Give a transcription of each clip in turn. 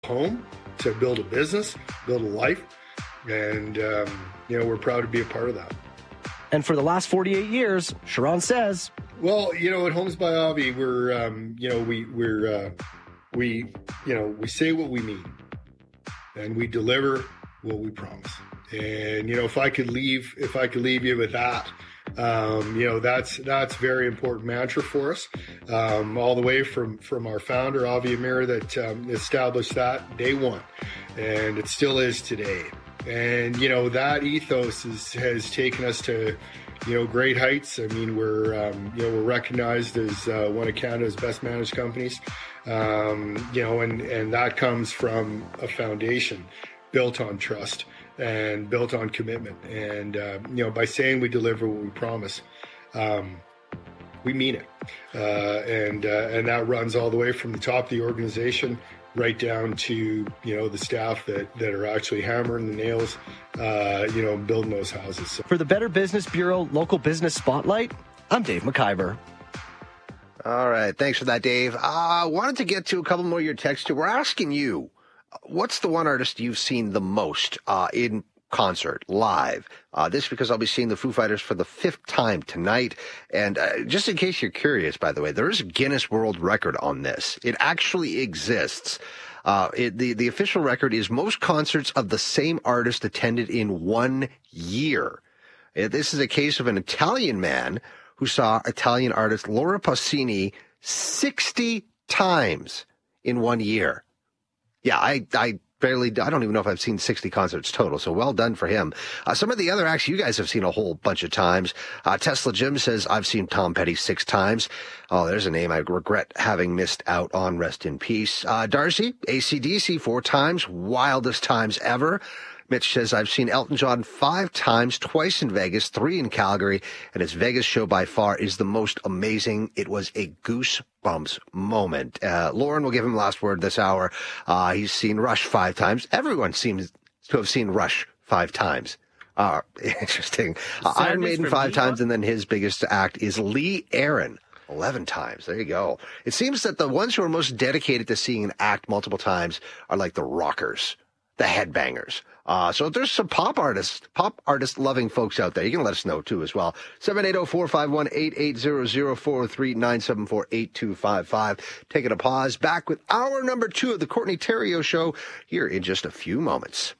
home, to build a business, build a life. And, we're proud to be a part of that. And for the last 48 years, Sharon says, well, at Homes by Avi, we say what we mean, and we deliver what we promise. And, if I could leave you with that, that's very important mantra for us, all the way from our founder, Avi Amir, that established that day one, and it still is today. And, that ethos has taken us to, great heights. I mean, we're recognized as one of Canada's best managed companies, and that comes from a foundation built on trust and built on commitment. And, by saying we deliver what we promise, we mean it. And that runs all the way from the top of the organization right down to, the staff that are actually hammering the nails, building those houses. So. For the Better Business Bureau Local Business Spotlight, I'm Dave McIver. All right. Thanks for that, Dave. Wanted to get to a couple more of your texts too. We're asking you, what's the one artist you've seen the most in concert, live? This because I'll be seeing the Foo Fighters for the 5th time tonight. And just in case you're curious, by the way, there is a Guinness World Record on this. It actually exists. The official record is most concerts of the same artist attended in 1 year. This is a case of an Italian man who saw Italian artist Laura Pausini 60 times in 1 year. Yeah, I don't even know if I've seen 60 concerts total, so well done for him. Some of the other acts you guys have seen a whole bunch of times. Tesla Jim says, I've seen Tom Petty 6 times. Oh, there's a name I regret having missed out on. Rest in peace. Darcy, AC/DC 4 times, wildest times ever. Mitch says, I've seen Elton John 5 times, twice in Vegas, 3 in Calgary, and his Vegas show by far is the most amazing. It was a goosebumps moment. Lauren will give him last word this hour. He's seen Rush 5 times. Everyone seems to have seen Rush 5 times. Interesting. Iron Maiden 5 times, and then his biggest act is Lee Aaron. 11 times. There you go. It seems that the ones who are most dedicated to seeing an act multiple times are like the rockers, the headbangers. So if there's some pop artist loving folks out there, you can let us know too as well. 780-451-8800, 403-974-8255. Taking a pause. Back with hour number 2 of the Courtney Theriault Show here in just a few moments.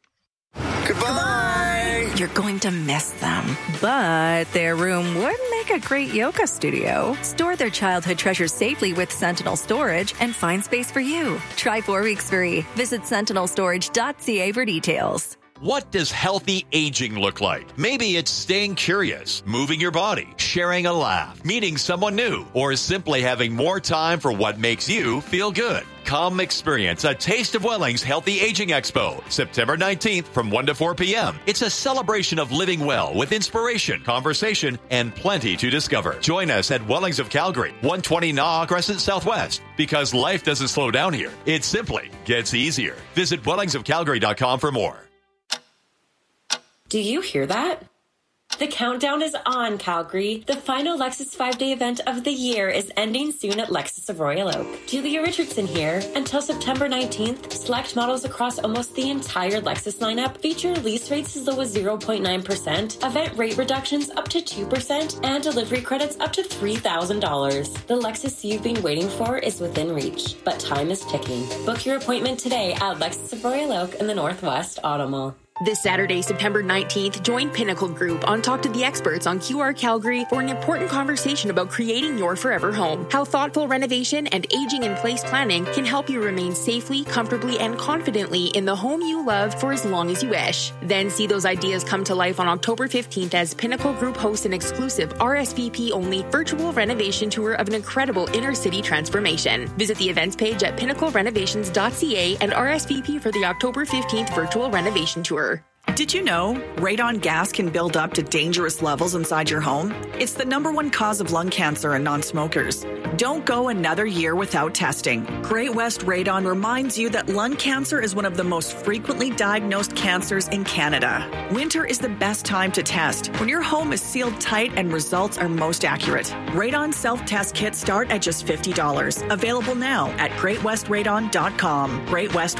Goodbye! You're going to miss them, but their room would make a great yoga studio. Store their childhood treasures safely with Sentinel Storage and find space for you. Try 4 weeks free. Visit sentinelstorage.ca for details. What does healthy aging look like? Maybe it's staying curious, moving your body, sharing a laugh, meeting someone new, or simply having more time for what makes you feel good. Come experience a Taste of Welling's Healthy Aging Expo, September 19th from 1 to 4 p.m. It's a celebration of living well with inspiration, conversation, and plenty to discover. Join us at Wellings of Calgary, 120 Naw Crescent Southwest. Because life doesn't slow down here. It simply gets easier. Visit wellingsofcalgary.com for more. Do you hear that? The countdown is on, Calgary. The final Lexus 5-day event of the year is ending soon at Lexus of Royal Oak. Julia Richardson here. Until September 19th, select models across almost the entire Lexus lineup feature lease rates as low as 0.9%, event rate reductions up to 2%, and delivery credits up to $3,000. The Lexus you've been waiting for is within reach, but time is ticking. Book your appointment today at Lexus of Royal Oak in the Northwest Auto Mall. This Saturday, September 19th, join Pinnacle Group on Talk to the Experts on QR Calgary for an important conversation about creating your forever home, how thoughtful renovation and aging-in-place planning can help you remain safely, comfortably, and confidently in the home you love for as long as you wish. Then see those ideas come to life on October 15th as Pinnacle Group hosts an exclusive RSVP-only virtual renovation tour of an incredible inner-city transformation. Visit the events page at pinnaclerenovations.ca and RSVP for the October 15th virtual renovation tour. Did you know radon gas can build up to dangerous levels inside your home? It's the #1 cause of lung cancer in non-smokers. Don't go another year without testing. Great West Radon reminds you that lung cancer is one of the most frequently diagnosed cancers in Canada. Winter is the best time to test, when your home is sealed tight and results are most accurate. Radon self-test kits start at just $50. Available now at greatwestradon.com. Great West